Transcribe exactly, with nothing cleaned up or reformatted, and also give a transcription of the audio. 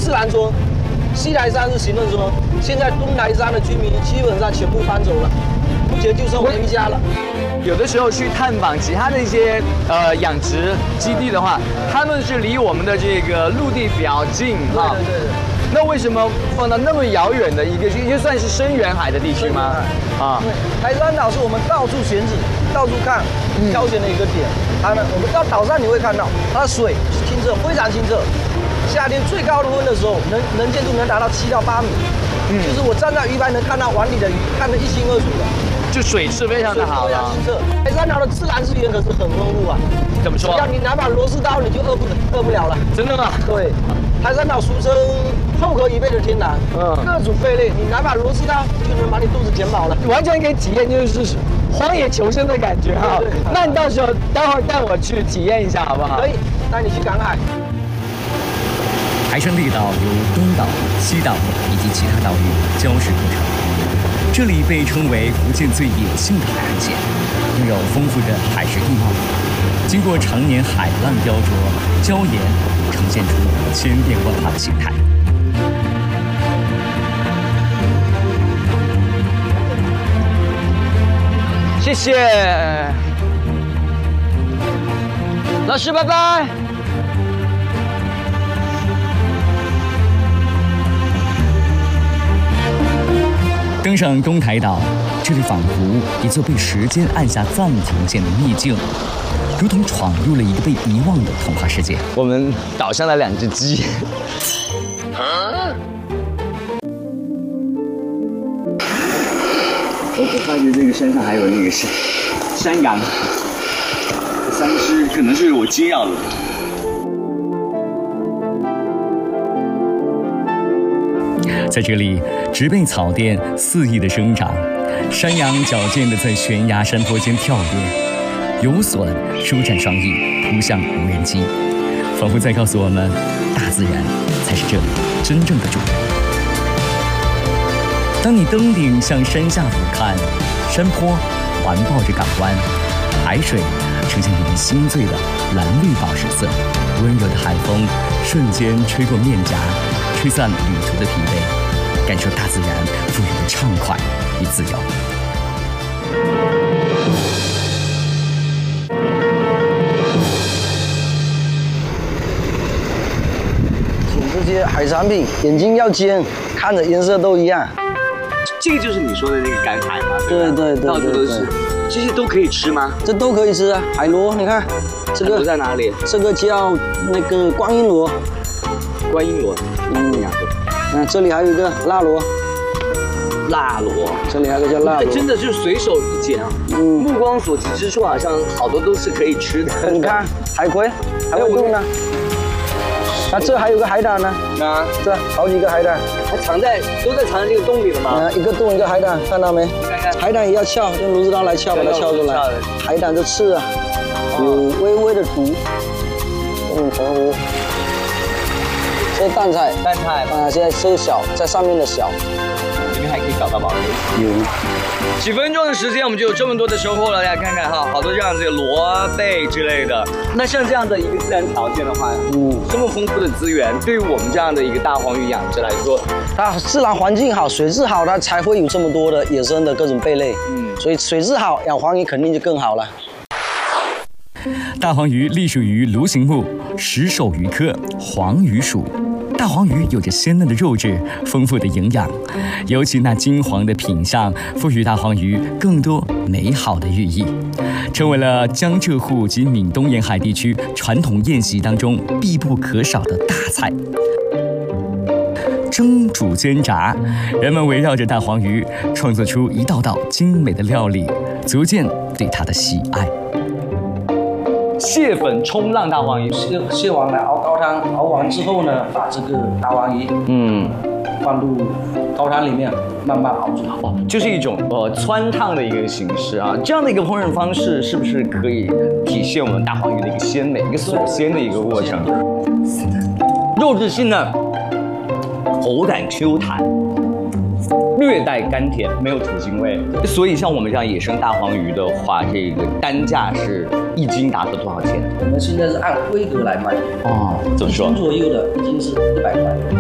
自然村，西来山是行政村，现在东来山的居民基本上全部搬走了，目前就剩我们一家了。 有的时候去探访其他的一些呃养殖基地的话，他们是离我们的这个陆地比较近哈。 对对对。 那为什么放到那么遥远的一个，就算是深远海的地区吗？啊， 对，台山岛是我们到处选址、到处看、挑选的一个点。它呢，我们到岛上你会看到它的水是清澈，非常清澈。夏天最高的温的时候，能能见度能达到七到八米。嗯，就是我站在鱼排能看到碗里的鱼，看得一清二楚的。 就水质非常的好了。 清澈，台山岛的自然资源可是很丰富啊。 怎么说？ 只要你拿把螺丝刀，你就饿不饿不了了。 真的吗？ 对，台山岛俗称厚壳贻贝的天堂，嗯，各种贝类，你拿把螺丝刀就能把你肚子填饱了。 完全可以体验就是荒野求生的感觉哈。那你到时候待会儿带我去体验一下好不好？ 可以，带你去赶海。 台山绿岛由东岛、西岛以及其他岛屿礁石构成。这里被称为福建最野性的海岸线，拥有丰富的海蚀地貌。经过常年海浪雕琢、礁岩，呈现出千变万化的形态。 谢谢，老师，拜拜。 登上东台岛，这里仿佛一座被时间按下暂停键的秘境，如同闯入了一个被遗忘的童话世界。 我们岛上的两只鸡。啊、我发觉这个山上还有那个山山羊，三只可能是我接要的。 在这里，植被草甸肆意的生长，山羊矫健地在悬崖山坡间跳跃，游隼舒展双翼扑向无人机，仿佛在告诉我们，大自然才是这里真正的主人。当你登顶向山下俯瞰，山坡环抱着港湾，海水呈现令人心醉的蓝绿宝石色，温柔的海风瞬间吹过面颊，吹散旅途的疲惫，感受大自然赋予的畅快与自由。 这些海产品眼睛要尖，看着颜色都一样。 这个就是你说的那个赶海吗？ 对对对， 到处都是。这些都可以吃吗？ 这都可以吃啊，海螺，你看，这个在哪里？ 这个叫那个观音螺。 观音螺，嗯呀， 嗯，这里还有一个辣螺。 辣螺， 这里还有个叫辣螺。 真的就是随手一捡啊。嗯，目光所及之处，好像好多都是可以吃的。 你看，海葵，还有洞呢。啊，这还有个海胆呢。啊，这好几个海胆。 它藏在，都在藏在这个洞里了吗？ 啊，一个洞一个海胆，看到没？ 看看。 海胆也要撬，用螺丝刀来撬，把它撬出来。海胆的刺啊，有微微的毒。嗯，红湖。这是蛋菜。 蛋菜。 啊，现在这个小，在上面的小。 这边还可以找到宝贝。有。几分钟的时间，我们就有这么多的收获了，大家看看哈，好多这样子螺贝之类的。那像这样的一个自然条件的话，嗯，这么丰富的资源，对于我们这样的一个大黄鱼养殖来说， 它自然环境好，水质好，它才会有这么多的野生的各种贝类。嗯，所以水质好，养黄鱼肯定就更好了。 大黄鱼隶属于鲈形目石首鱼科黄鱼属。大黄鱼有着鲜嫩的肉质，丰富的营养，尤其那金黄的品相，赋予大黄鱼更多美好的寓意，成为了江浙沪及闽东沿海地区传统宴席当中必不可少的大菜。蒸、煮、煎、炸，人们围绕着大黄鱼创作出一道道精美的料理，足见对它的喜爱。 蟹粉冲浪大黄鱼， 蟹蟹黄来熬高汤，熬完之后呢，把这个大黄鱼，嗯，放入高汤里面，慢慢熬煮。 哦，就是一种呃汆烫的一个形式啊。这样的一个烹饪方式，是不是可以体现我们大黄鱼的一个鲜美、一个锁鲜的一个过程？肉质性呢，口感 Q 弹。略带甘甜，没有土腥味，所以像我们这样野生大黄鱼的话，这个单价是一斤达到多少钱？ 我们现在是按规格来卖。 哦，怎么说？ 一斤左右的，一斤是一百块。